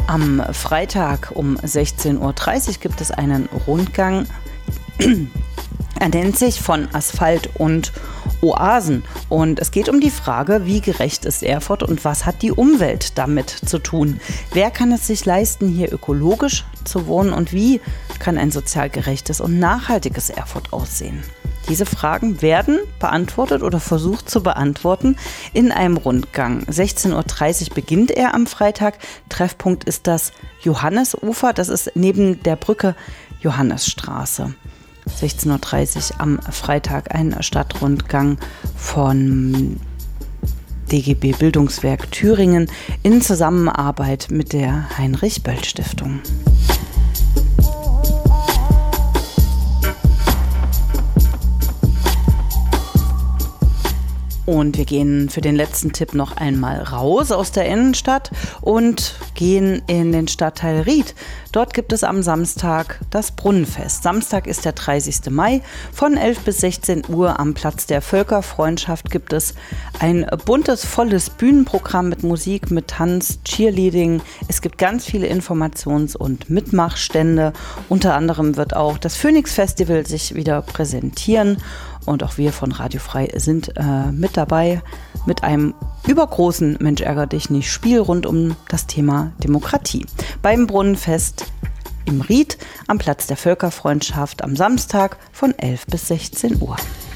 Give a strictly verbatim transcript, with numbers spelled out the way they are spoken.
Am Freitag um sechzehn Uhr dreißig gibt es einen Rundgang. Er nennt sich von Asphalt und Oasen und es geht um die Frage, wie gerecht ist Erfurt und was hat die Umwelt damit zu tun? Wer kann es sich leisten, hier ökologisch zu wohnen und wie kann ein sozial gerechtes und nachhaltiges Erfurt aussehen? Diese Fragen werden beantwortet oder versucht zu beantworten in einem Rundgang. sechzehn Uhr dreißig beginnt er am Freitag. Treffpunkt ist das Johannesufer, das ist neben der Brücke Johannesstraße. sechzehn Uhr dreißig am Freitag ein Stadtrundgang von D G B Bildungswerk Thüringen in Zusammenarbeit mit der Heinrich-Böll-Stiftung. Und wir gehen für den letzten Tipp noch einmal raus aus der Innenstadt und gehen in den Stadtteil Ried. Dort gibt es am Samstag das Brunnenfest. Samstag ist der dreißigster Mai. Von elf bis sechzehn Uhr am Platz der Völkerfreundschaft gibt es ein buntes, volles Bühnenprogramm mit Musik, mit Tanz, Cheerleading. Es gibt ganz viele Informations- und Mitmachstände. Unter anderem wird auch das Phoenix Festival sich wieder präsentieren. Und auch wir von Radio Frei sind äh, mit dabei mit einem übergroßen Mensch ärger dich nicht Spiel rund um das Thema Demokratie. Beim Brunnenfest im Ried am Platz der Völkerfreundschaft am Samstag von elf bis sechzehn Uhr.